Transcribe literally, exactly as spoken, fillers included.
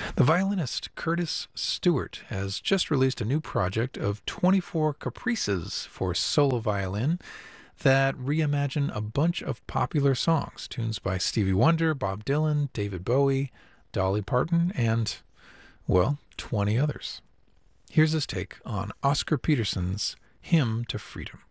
The violinist Curtis Stewart has just released a new project of twenty-four caprices for solo violin that reimagine a bunch of popular songs, tunes by Stevie Wonder, Bob Dylan, David Bowie, Dolly Parton, and, well, twenty others. Here's his take on Oscar Peterson's Hymn to Freedom.